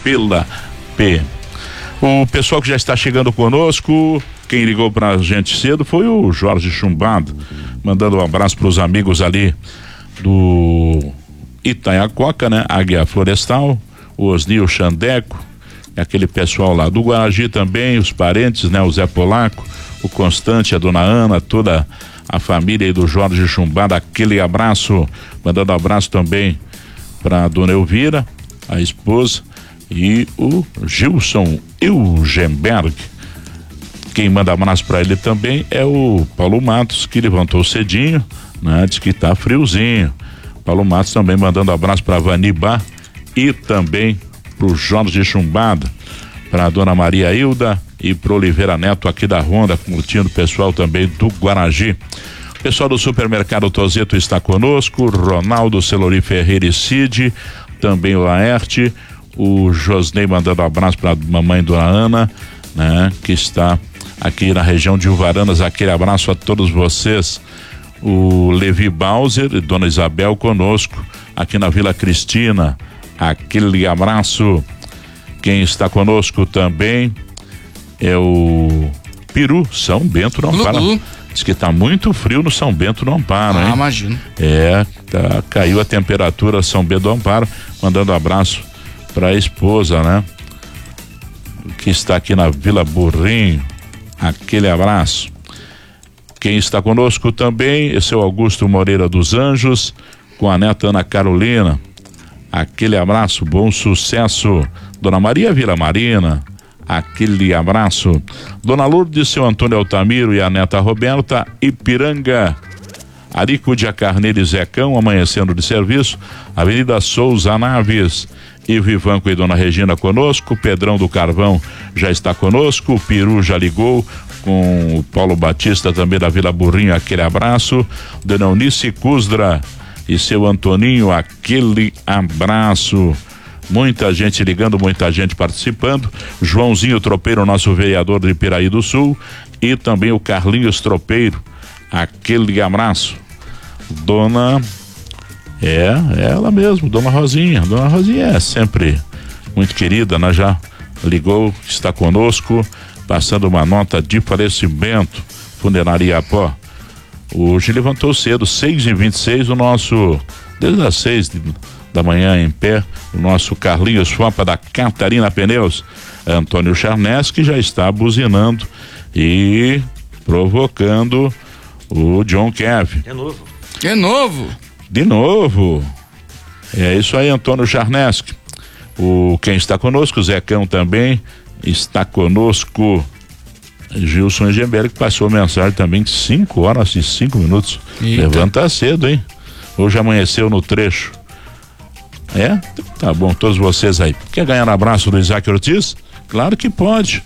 pela P. O pessoal que já está chegando conosco, quem ligou pra gente cedo foi o Jorge Chumbado, mandando um abraço para os amigos ali do Itaiacoca, né? Águia Florestal, o Osnil Xandeco, aquele pessoal lá do Guaragi também, os parentes, né? O Zé Polaco, o Constante, a dona Ana, toda a família aí do Jorge Chumbado, aquele abraço, mandando abraço também pra dona Elvira, a esposa, e o Gilson Eugenberg. Quem manda abraço pra ele também é o Paulo Matos, que levantou cedinho, né? Diz que tá friozinho. Paulo Matos também mandando abraço pra Vanibá e também pro Jorge Chumbado, pra dona Maria Hilda e pro Oliveira Neto aqui da Ronda, curtindo o pessoal também do Guaragi. O pessoal do Supermercado Tozeto está conosco, Ronaldo, Celori Ferreira e Cid, também o Laerte, o Josnei mandando abraço pra mamãe dona Ana, né? Que está aqui na região de Uvaranas, aquele abraço a todos vocês. O Levi Bauser e dona Isabel conosco aqui na Vila Cristina, aquele abraço. Quem está conosco também é o Peru, São Bento não para. Diz que tá muito frio no São Bento do Amparo, hein? Imagino. Caiu a temperatura São Bento do Amparo, mandando abraço para a esposa, né? Que está aqui na Vila Burrinho, aquele abraço. Quem está conosco também, esse é o Augusto Moreira dos Anjos, com a neta Ana Carolina, aquele abraço, bom sucesso. Dona Maria Vila Marina, aquele abraço. Dona Lourdes, seu Antônio Altamiro e a neta Roberta, Ipiranga, Arico de Carneiro e Zecão, amanhecendo de serviço, Avenida Souza Naves, e Vivanco e dona Regina conosco, Pedrão do Carvão já está conosco, o Peru já ligou com o Paulo Batista também da Vila Burrinho, aquele abraço. Dona Eunice Cusdra e seu Antoninho, aquele abraço. Muita gente ligando, muita gente participando. Joãozinho Tropeiro, nosso vereador de Piraí do Sul, e também o Carlinhos Tropeiro, aquele abraço. Dona ela mesmo, Dona Rosinha. Dona Rosinha é sempre muito querida, né? Já ligou, está conosco, passando uma nota de falecimento. Funerária Apó. Hoje levantou cedo, 6h26, o nosso, desde as 6 da manhã em pé, o nosso Carlinhos Fopa da Catarina Pneus, Antônio Charnes, que já está buzinando e provocando o John Kev. De novo. É isso aí, Antônio Charneski. Quem está conosco, o Zecão também está conosco. Gilson Egemberg, que passou mensagem também de 5h05. Eita. Levanta cedo, hein? Hoje amanheceu no trecho. Tá bom, todos vocês aí. Quer ganhar um abraço do Isaac Ortiz? Claro que pode.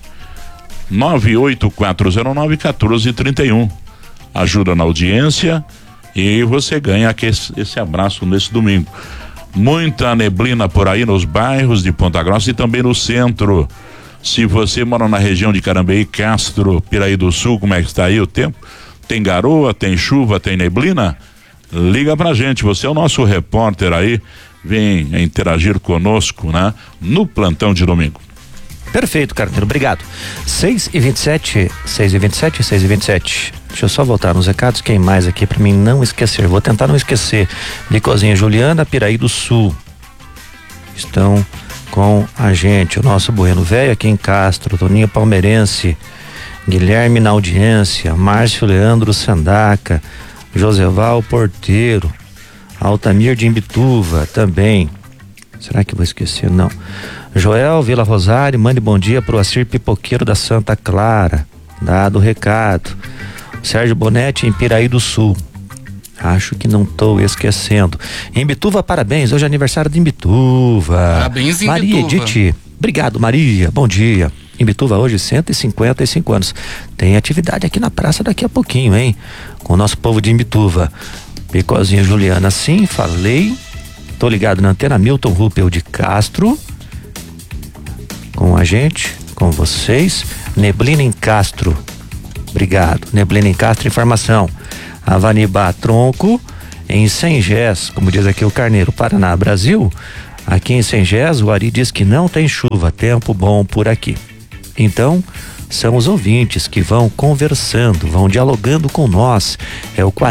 98409-1431. Ajuda na audiência e você ganha esse abraço nesse domingo. Muita neblina por aí nos bairros de Ponta Grossa e também no centro. Se você mora na região de Carambeí, Castro, Piraí do Sul, como é que está aí o tempo? Tem garoa, tem chuva, tem neblina? Liga pra gente, você é o nosso repórter aí, vem interagir conosco, né? No plantão de domingo. Perfeito, Carneiro, obrigado. 6h27. Deixa eu só voltar nos recados, quem mais aqui pra mim não esquecer, vou tentar não esquecer. Licozinha Juliana, Piraí do Sul, estão com a gente, o nosso Bueno Velho aqui em Castro, Toninho Palmeirense, Guilherme na audiência, Márcio Leandro Sandaca, Joseval Porteiro, Altamir de Imbituva também. Será que eu vou esquecer? Não. Joel Vila Rosário, mande bom dia pro Acir Pipoqueiro da Santa Clara, dado o recado. Sérgio Bonetti em Piraí do Sul, acho que não estou esquecendo. Imbituva, parabéns, hoje é aniversário de Imbituva. Parabéns, Imbituva. Maria Edith, obrigado Maria, bom dia. Imbituva hoje 155 anos, tem atividade aqui na praça daqui a pouquinho, hein? Com o nosso povo de Imbituva. Picozinha Juliana, sim, falei. Tô ligado na antena. Milton Ruppel de Castro, com a gente, com vocês. Neblina em Castro, obrigado. Neblina em Castro, informação. Avanibá Tronco, em Sengés, como diz aqui o Carneiro, Paraná, Brasil. Aqui em Sengés, o Ari diz que não tem chuva, tempo bom por aqui. Então, são os ouvintes que vão conversando, vão dialogando com nós. É o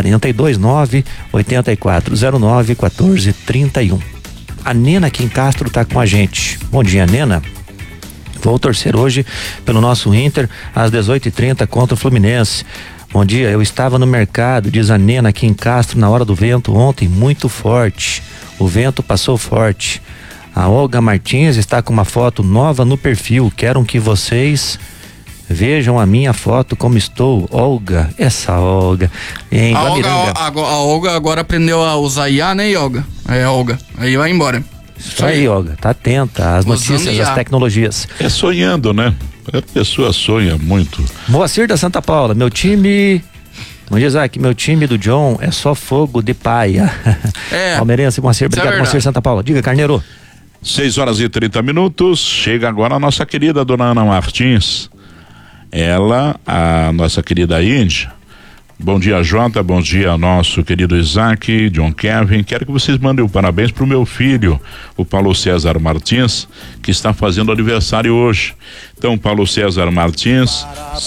429-8409-1431. A Nena aqui em Castro tá com a gente. Bom dia, Nena. Vou torcer hoje pelo nosso Inter às 18h30 contra o Fluminense. Bom dia, eu estava no mercado, diz a Nena aqui em Castro, na hora do vento ontem, muito forte. O vento passou forte. A Olga Martins está com uma foto nova no perfil. Quero que vocês vejam a minha foto como estou. Olga, essa Olga. Em a Olga agora aprendeu a usar IA, né, Olga? É, Olga. Aí vai embora. Isso aí, Olga. Tá atenta às notícias, às tecnologias. É sonhando, né? A pessoa sonha muito. Moacir da Santa Paula, meu time... Vamos dizer aqui, meu time do John é só fogo de paia. Palmeirense, Moacir, obrigado, Moacir Santa Paula. Diga, Carneiro. 6h30. Chega agora a nossa querida dona Ana Martins. Ela, a nossa querida Índia. Bom dia, Jota, bom dia nosso querido Isaac, John Kevin. Quero que vocês mandem o parabéns pro meu filho, o Paulo César Martins, que está fazendo aniversário hoje. Então, Paulo César Martins.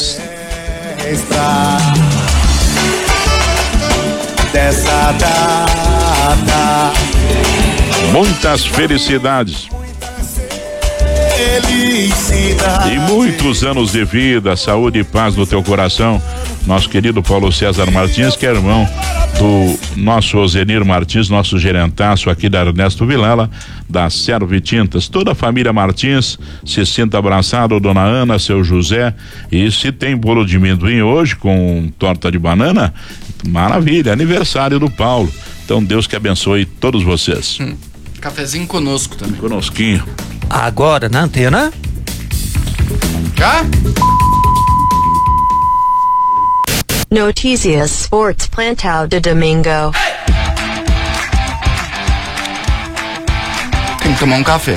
Dessa data. Muitas felicidades. E muitos anos de vida, saúde e paz no teu coração. Nosso querido Paulo César Martins, que é irmão do nosso Ozenir Martins, nosso gerentaço aqui da Ernesto Vilela, da Serve Tintas. Toda a família Martins se sinta abraçado, dona Ana, seu José. E se tem bolo de amendoim hoje com torta de banana, maravilha, aniversário do Paulo. Então Deus que abençoe todos vocês. Cafezinho conosco também. Conosquinho. Agora na antena. Já? Notícias Sports Plantão de Domingo. Tem que tomar um café.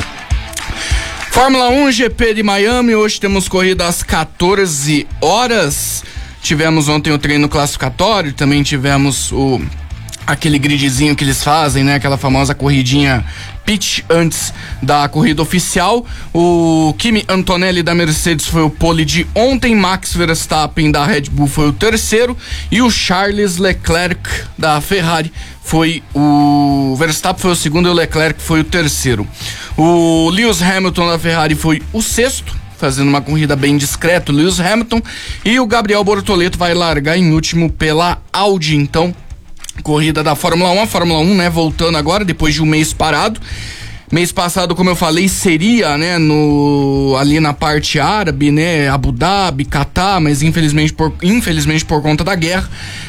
Fórmula 1 GP de Miami, hoje temos corrida às 14 horas. Tivemos ontem o treino classificatório, também tivemos aquele gridzinho que eles fazem, né? Aquela famosa corridinha pitch antes da corrida oficial. O Kimi Antonelli da Mercedes foi o pole de ontem, Max Verstappen da Red Bull foi o terceiro e o Charles Leclerc da Ferrari foi o Verstappen foi o segundo e o Leclerc foi o terceiro. O Lewis Hamilton da Ferrari foi o sexto, fazendo uma corrida bem discreta, o Lewis Hamilton, e o Gabriel Bortoleto vai largar em último pela Audi. Então, corrida da Fórmula 1, a Fórmula 1, né, voltando agora, depois de um mês parado. Mês passado, como eu falei, seria, né, ali na parte árabe, né, Abu Dhabi, Catar, mas infelizmente por conta da guerra,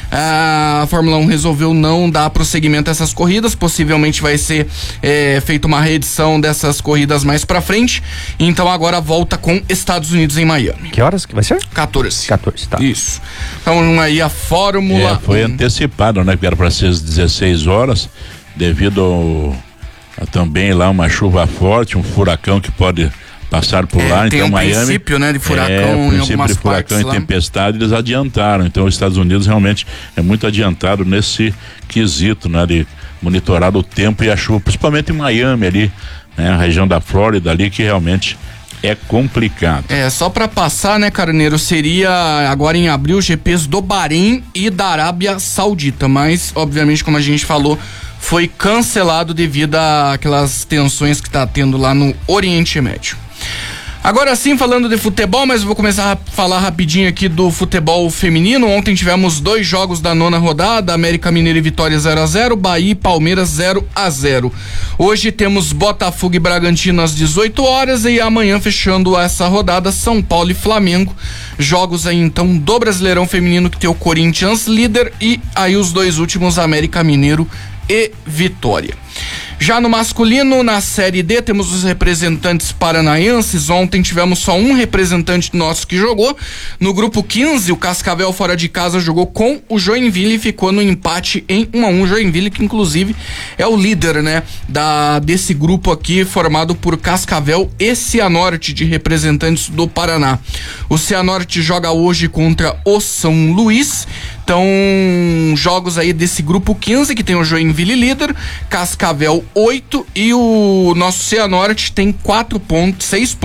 a Fórmula 1 resolveu não dar prosseguimento a essas corridas. Possivelmente vai ser feita uma reedição dessas corridas mais pra frente. Então agora volta com Estados Unidos em Miami. Que horas que vai ser? 14, tá. Isso. Então aí a Fórmula foi antecipado, né, que era pra ser às 16 horas, devido também lá uma chuva forte, um furacão que pode passar por lá. Tem então um Miami, princípio, né, de furacão em algumas de furacão partes e lá. tempestade, eles adiantaram. Então os Estados Unidos realmente é muito adiantado nesse quesito, né, de monitorar o tempo e a chuva, principalmente em Miami ali, né, a região da Flórida ali, que realmente é complicado. Só pra passar, né, Carneiro, seria agora em abril GPs do Bahrein e da Arábia Saudita, mas obviamente, como a gente falou, foi cancelado devido àquelas tensões que tá tendo lá no Oriente Médio. Agora sim, falando de futebol, mas eu vou começar a falar rapidinho aqui do futebol feminino. Ontem tivemos 2 jogos da 9ª rodada, América Mineiro e Vitória 0-0, Bahia e Palmeiras 0-0. Hoje temos Botafogo e Bragantino às 18 horas e amanhã, fechando essa rodada, São Paulo e Flamengo. Jogos aí então do Brasileirão Feminino, que tem o Corinthians líder e aí os 2 últimos, América Mineiro e Vitória. Já no masculino, na Série D, temos os representantes paranaenses. Ontem tivemos só um representante nosso que jogou. No grupo 15, o Cascavel fora de casa jogou com o Joinville e ficou no empate em 1-1. Joinville, que inclusive é o líder, né, desse grupo aqui, formado por Cascavel e Cianorte, de representantes do Paraná. O Cianorte joga hoje contra o São Luís. Então, jogos aí desse grupo 15, que tem o Joinville líder, Cascavel 8 e o nosso Cianorte tem 6 pontos.